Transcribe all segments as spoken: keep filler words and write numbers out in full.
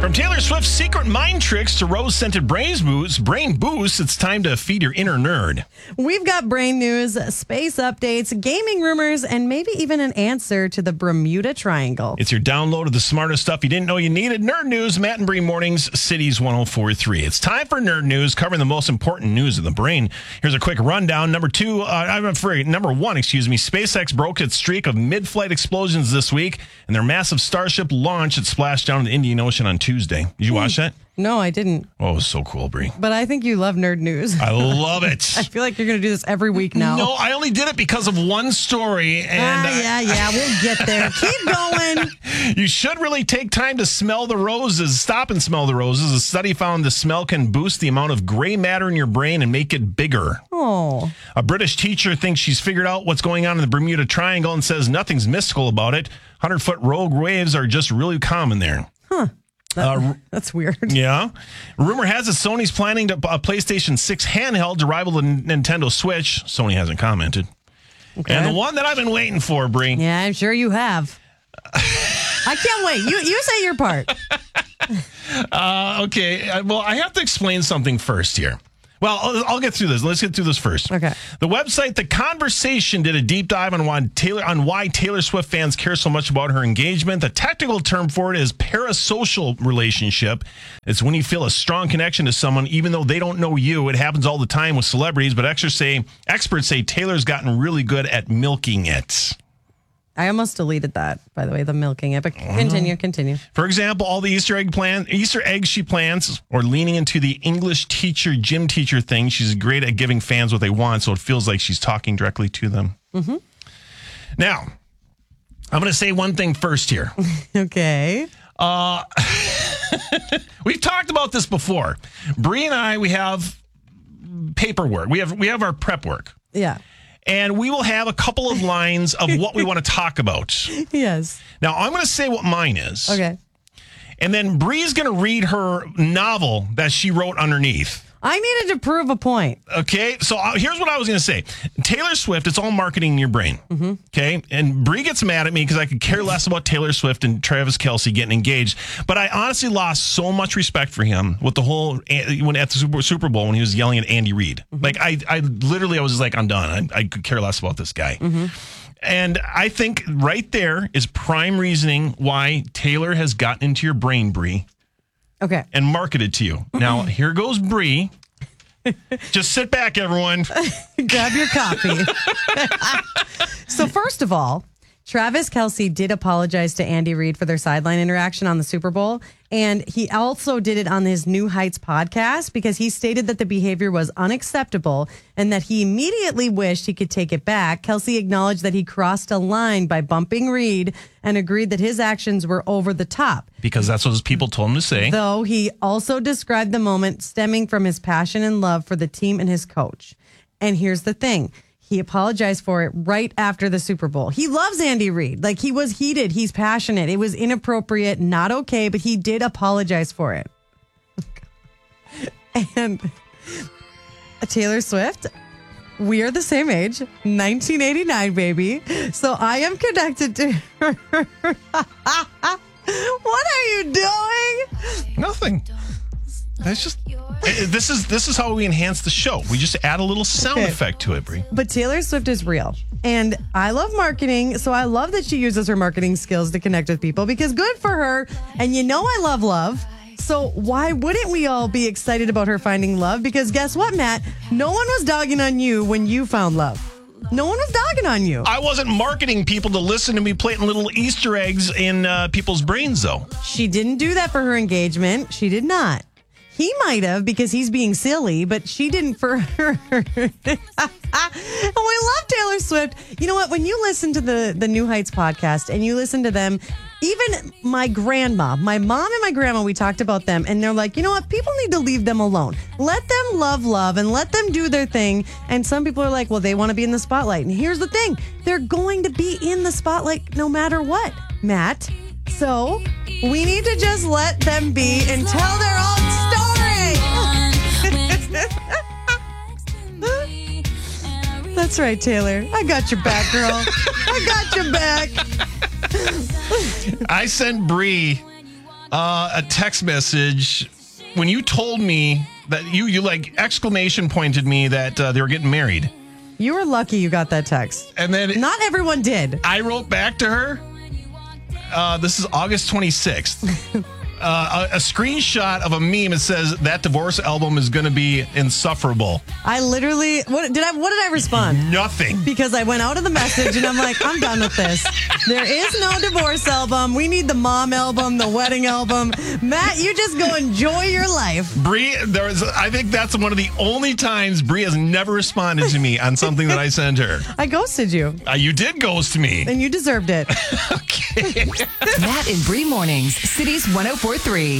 From Taylor Swift's secret mind tricks to rose-scented brain boost, brain boost, it's time to feed your inner nerd. We've got brain news, space updates, gaming rumors, and maybe even an answer to the Bermuda Triangle. It's your download of the smartest stuff you didn't know you needed. Nerd News, Matt and Bree Mornings, Cities one oh four point three. It's time for Nerd News, covering the most important news of the brain. Here's a quick rundown. Number two, uh, I'm afraid, number one, excuse me, SpaceX broke its streak of mid-flight explosions this week, and their massive Starship launch that splashed down in the Indian Ocean on Tuesday. Did you watch that? No, I didn't. Oh, it was so cool, Bree. But I think you love nerd news. I love it. I feel like you're going to do this every week now. No, I only did it because of one story. And ah, yeah, yeah, we'll get there. Keep going. You should really take time to smell the roses. Stop and smell the roses. A study found the smell can boost the amount of gray matter in your brain and make it bigger. Oh. A British teacher thinks she's figured out what's going on in the Bermuda Triangle and says nothing's mystical about it. hundred-foot rogue waves are just really common there. Huh. That, uh, that's weird. Yeah. Rumor has it Sony's planning to, a PlayStation six handheld to rival the Nintendo Switch. Sony hasn't commented. Okay. And the one that I've been waiting for, Bree. Yeah, I'm sure you have. I can't wait. You you say your part. uh, okay. Well, I have to explain something first here. Well, I'll, I'll get through this. Let's get through this first. Okay. The website The Conversation did a deep dive on why Taylor on why Taylor Swift fans care so much about her engagement. The technical term for it is parasocial relationship. It's when you feel a strong connection to someone, even though they don't know you. It happens all the time with celebrities, but experts say, experts say Taylor's gotten really good at milking it. I almost deleted that, by the way, the milking it, but continue, continue. For example, all the Easter egg plan, Easter eggs she plans, or leaning into the English teacher, gym teacher thing. She's great at giving fans what they want, so it feels like she's talking directly to them. Mm-hmm. Now, I'm going to say one thing first here. Okay. Uh, we've talked about this before. Bree and I, we have paperwork. We have we have our prep work. Yeah. And we will have a couple of lines of what we want to talk about. Yes. Now, I'm going to say what mine is. Okay. And then Bree's going to read her novel that she wrote underneath. I needed to prove a point. Okay. So uh, here's what I was going to say. Taylor Swift, it's all marketing in your brain. Mm-hmm. Okay. And Bree gets mad at me because I could care less about Taylor Swift and Travis Kelce getting engaged. But I honestly lost so much respect for him with the whole, when at the Super, Super Bowl, when he was yelling at Andy Reid. Mm-hmm. Like, I, I literally, I was just like, I'm done. I, I could care less about this guy. Mm-hmm. And I think right there is prime reasoning why Taylor has gotten into your brain, Bree. Okay. And marketed to you. Now, here goes Bree. Just sit back, everyone. Grab your coffee. So first of all, Travis Kelce did apologize to Andy Reid for their sideline interaction on the Super Bowl. And he also did it on his New Heights podcast because he stated that the behavior was unacceptable and that he immediately wished he could take it back. Kelce acknowledged that he crossed a line by bumping Reid and agreed that his actions were over the top. Because that's what his people told him to say. Though he also described the moment stemming from his passion and love for the team and his coach. And here's the thing. He apologized for it right after the Super Bowl. He loves Andy Reid. Like, he was heated. He's passionate. It was inappropriate, not okay, but he did apologize for it. And Taylor Swift, we are the same age, nineteen eighty-nine, baby. So I am connected to her. What are you doing? Nothing. That's just... This is this is how we enhance the show. We just add a little sound Okay. effect to it, Bree. But Taylor Swift is real. And I love marketing, so I love that she uses her marketing skills to connect with people because good for her. And you know I love love. So why wouldn't we all be excited about her finding love? Because guess what, Matt? No one was dogging on you when you found love. No one was dogging on you. I wasn't marketing people to listen to me planting little Easter eggs in uh, people's brains, though. She didn't do that for her engagement. She did not. He might have because he's being silly, but she didn't for her. And we love Taylor Swift. You know what? When you listen to the, the New Heights podcast and you listen to them, even my grandma, my mom and my grandma, we talked about them and they're like, you know what? People need to leave them alone. Let them love love and let them do their thing. And some people are like, well, they want to be in the spotlight. And here's the thing. They're going to be in the spotlight no matter what, Matt. So we need to just let them be and tell their own story. That's right, Taylor. I got your back, girl. I got your back. I sent Bree uh, a text message when you told me that you, you like exclamation pointed me that uh, they were getting married. You were lucky you got that text. And then Not everyone did. I wrote back to her. Uh, this is August twenty-sixth. Uh, a, a screenshot of a meme that says that divorce album is going to be insufferable. I literally, what did I, what did I respond? Nothing. Because I went out of the message and I'm like, I'm done with this. There is no divorce album. We need the mom album, the wedding album. Matt, you just go enjoy your life. Bree, there was, I think that's one of the only times Bree has never responded to me on something that I sent her. I ghosted you. Uh, you did ghost me. And you deserved it. Okay. Matt and Bree Mornings, Cities one oh four point three.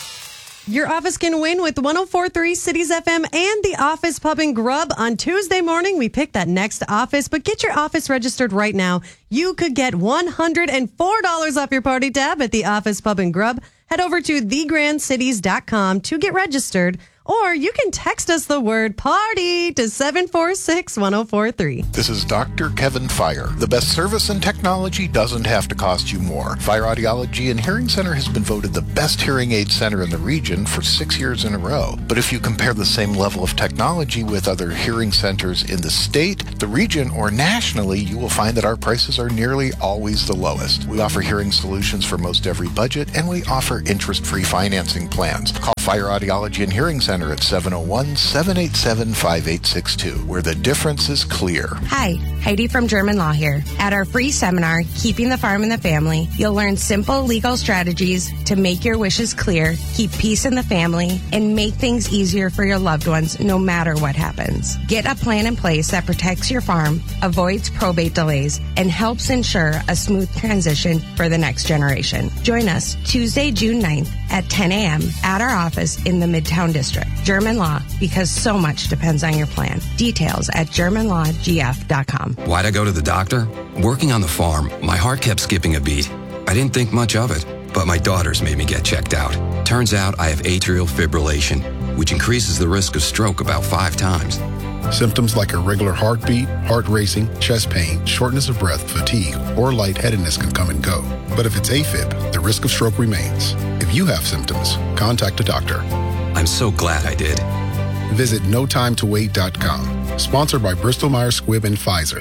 Your office can win with one oh four point three Cities F M and the Office Pub and Grub. On Tuesday morning, we pick that next office, but get your office registered right now. You could get one hundred four dollars off your party tab at the Office Pub and Grub. Head over to the grand cities dot com to get registered, or you can text us the word party to seven four six, one oh four three. This is Doctor Kevin Fire. The best service and technology doesn't have to cost you more. Fire Audiology and Hearing Center has been voted the best hearing aid center in the region for six years in a row. But if you compare the same level of technology with other hearing centers in the state, the region, or nationally, you will find that our prices are nearly always the lowest. We offer hearing solutions for most every budget, and we offer interest-free financing plans. Call Fire Audiology and Hearing Center at seven oh one, seven eight seven, five eight six two, where the difference is clear. Hi, Heidi from German Law here. At our free seminar, Keeping the Farm in the Family, you'll learn simple legal strategies to make your wishes clear, keep peace in the family, and make things easier for your loved ones no matter what happens. Get a plan in place that protects your farm, avoids probate delays, and helps ensure a smooth transition for the next generation. Join us Tuesday, June ninth at ten a.m. at our office in the Midtown District. German Law, because so much depends on your plan. Details at german law g f dot com. Why'd I go to the doctor? Working on the farm, my heart kept skipping a beat. I didn't think much of it, but my daughters made me get checked out. Turns out I have atrial fibrillation, which increases the risk of stroke about five times. Symptoms like irregular heartbeat, heart racing, chest pain, shortness of breath, fatigue, or lightheadedness can come and go. But if it's AFib, the risk of stroke remains. If you have symptoms, contact a doctor. I'm so glad I did. Visit no time to wait dot com. Sponsored by Bristol Myers Squibb and Pfizer.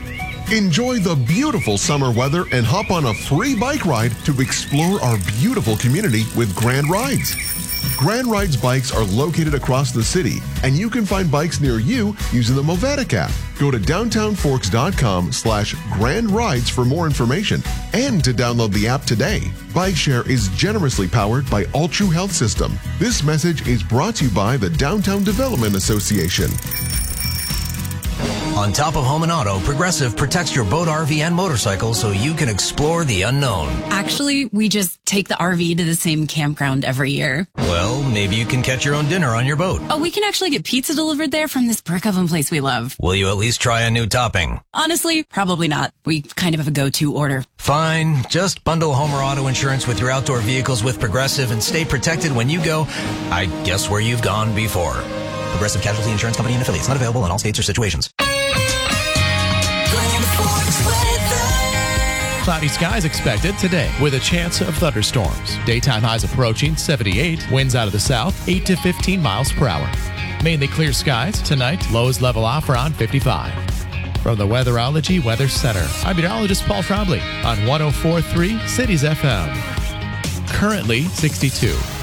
Enjoy the beautiful summer weather and hop on a free bike ride to explore our beautiful community with Grand Rides. Grand Rides bikes are located across the city, and you can find bikes near you using the Movatic app. Go to downtown forks dot com slash grand rides for more information and to download the app today. Bike Share is generously powered by Altru Health System. This message is brought to you by the Downtown Development Association. On top of home and auto, Progressive protects your boat, R V, and motorcycle so you can explore the unknown. Actually, we just take the R V to the same campground every year. Well, maybe you can catch your own dinner on your boat. Oh, we can actually get pizza delivered there from this brick oven place we love. Will you at least try a new topping? Honestly, probably not. We kind of have a go-to order. Fine. Just bundle home or auto insurance with your outdoor vehicles with Progressive and stay protected when you go, I guess, where you've gone before. Progressive Casualty Insurance Company and affiliates. Not available in all states or situations. Cloudy skies expected today with a chance of thunderstorms. Daytime highs approaching seventy-eight. Winds out of the south, eight to fifteen miles per hour. Mainly clear skies tonight. Lows level off around fifty-five. From the Weatherology Weather Center, I'm meteorologist Paul Trombley on one oh four point three Cities F M. Currently sixty-two.